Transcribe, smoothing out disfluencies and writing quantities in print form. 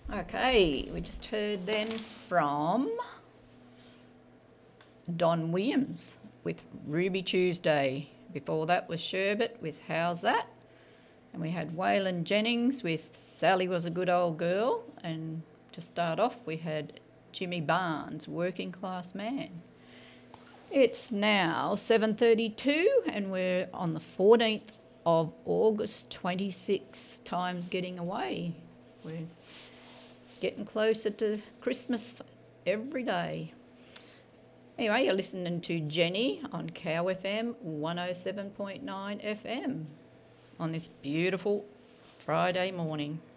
Okay, we just heard then from Don Williams with Ruby Tuesday. Before that was Sherbet with How's That? And we had Waylon Jennings with Sally Was a Good Old Girl. And to start off, we had Jimmy Barnes, Working Class Man. It's now 7:32 and we're on the 14th of August, 26 times getting away. We're getting closer to Christmas every day. Anyway, you're listening to Jenny on Cow FM 107.9 FM on this beautiful Friday morning.